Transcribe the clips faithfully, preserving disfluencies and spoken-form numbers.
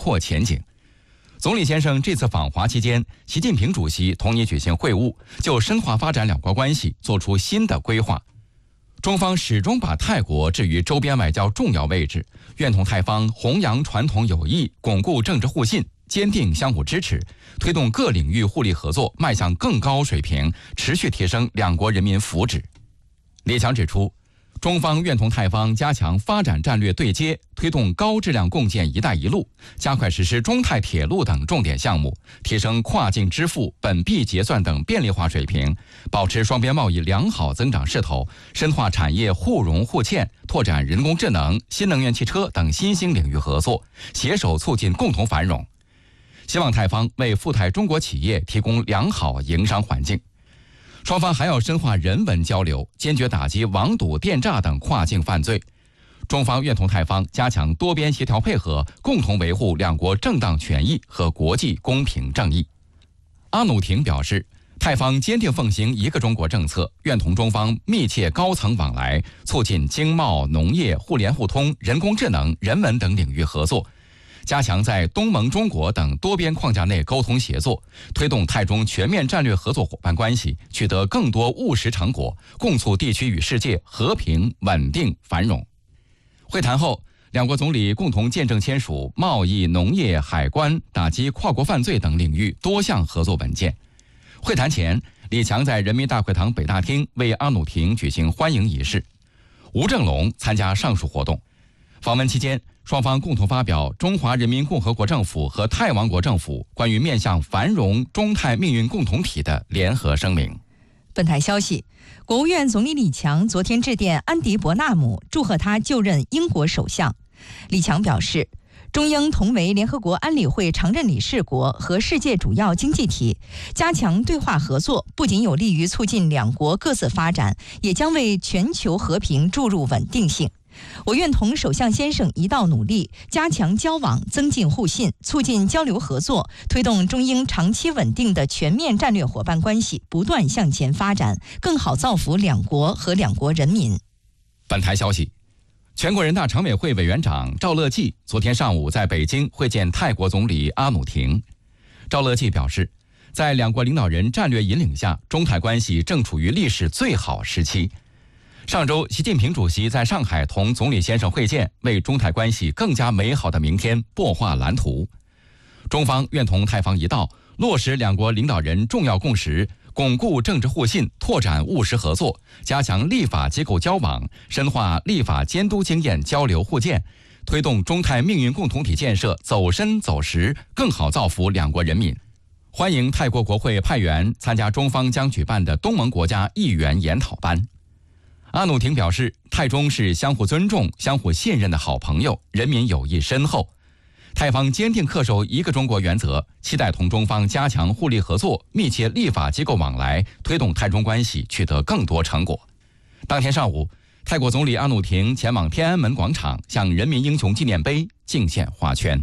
阔前景。总理先生这次访华期间，习近平主席同你举行会晤，就深化发展两国关系作出新的规划。中方始终把泰国置于周边外交重要位置，愿同泰方弘扬传统友谊，巩固政治互信，坚定相互支持，推动各领域互利合作迈向更高水平，持续提升两国人民福祉。李强指出，中方愿同泰方加强发展战略对接，推动高质量共建“一带一路”，加快实施中泰铁路等重点项目，提升跨境支付、本币结算等便利化水平，保持双边贸易良好增长势头，深化产业互融互嵌，拓展人工智能、新能源汽车等新兴领域合作，携手促进共同繁荣。希望泰方为赴泰中国企业提供良好营商环境。双方还要深化人文交流，坚决打击网赌、电诈等跨境犯罪。中方愿同泰方加强多边协调配合，共同维护两国正当权益和国际公平正义。阿努廷表示，泰方坚定奉行一个中国政策，愿同中方密切高层往来，促进经贸、农业、互联互通、人工智能、人文等领域合作，加强在东盟、中国等多边框架内沟通协作，推动泰中全面战略合作伙伴关系取得更多务实成果，共促地区与世界和平、稳定、繁荣。会谈后，两国总理共同见证签署贸易、农业、海关、打击跨国犯罪等领域多项合作文件。会谈前，李强在人民大会堂北大厅为阿努廷举行欢迎仪式，吴正龙参加上述活动。访问期间，双方共同发表中华人民共和国政府和泰王国政府关于面向繁荣中泰命运共同体的联合声明。 本台消息，国务院总理李强昨天致电安迪伯纳姆，祝贺他就任英国首相。李强表示，中英同为联合国安理会常任理事国和世界主要经济体，加强对话合作不仅有利于促进两国各自发展，也将为全球和平注入稳定性。我愿同首相先生一道努力，加强交往，增进互信，促进交流合作，推动中英长期稳定的全面战略伙伴关系不断向前发展，更好造福两国和两国人民。 本台消息，全国人大常委会委员长赵乐际昨天上午在北京会见泰国总理阿努廷。赵乐际表示，在两国领导人战略引领下，中泰关系正处于历史最好时期。上周，习近平主席在上海同总理先生会见，为中泰关系更加美好的明天擘画蓝图。中方愿同泰方一道，落实两国领导人重要共识，巩固政治互信，拓展务实合作，加强立法机构交往，深化立法监督经验交流互鉴，推动中泰命运共同体建设走深走实，更好造福两国人民。欢迎泰国国会派员参加中方将举办的东盟国家议员研讨班。阿努廷表示，泰中是相互尊重、相互信任的好朋友，人民友谊深厚。泰方坚定恪守一个中国原则，期待同中方加强互利合作，密切立法机构往来，推动泰中关系取得更多成果。当天上午，泰国总理阿努廷前往天安门广场，向人民英雄纪念碑敬献花圈。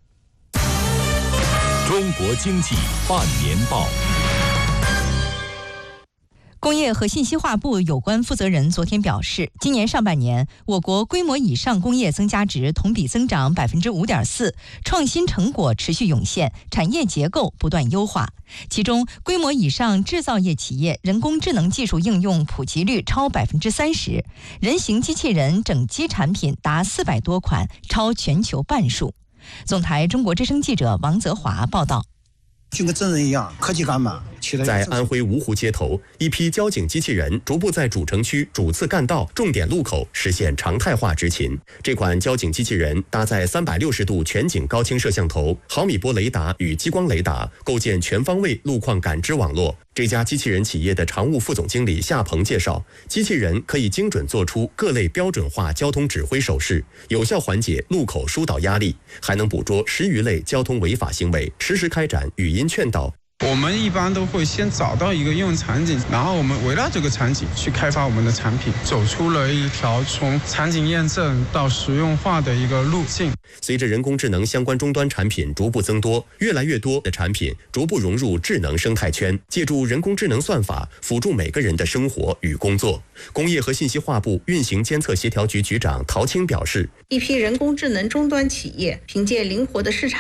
中国经济半年报。 工业和信息化部有关负责人昨天表示，今年上半年，我国规模以上工业增加值同比增长 百分之五点四， 创新成果持续涌现，产业结构不断优化。其中，规模以上制造业企业人工智能技术应用普及率超 百分之三十， 人形机器人整机产品达四百多款，超全球半数。总台中国之声记者王泽华报道。 就跟真人一样，科技感满。 在安徽芜湖街头，一批交警机器人逐步在主城区主次干道、重点路口实现常态化执勤。这款交警机器人搭载三百六十度全景高清摄像头、毫米波雷达与激光雷达，构建全方位路况感知网络。这家机器人企业的常务副总经理夏鹏介绍，机器人可以精准做出各类标准化交通指挥手势，有效缓解路口疏导压力，还能捕捉十余类交通违法行为，实时开展语音劝导。 我们一般都会先找到一个应用场景，然后我们围绕这个场景去开发我们的产品，走出了一条从场景验证到实用化的一个路径。 随着人工智能相关终端产品逐步增多，越来越多的产品逐步融入智能生态圈，借助人工智能算法辅助每个人的生活与工作。工业和信息化部运行监测协调局局长陶青表示， 一批人工智能终端企业凭借灵活的市场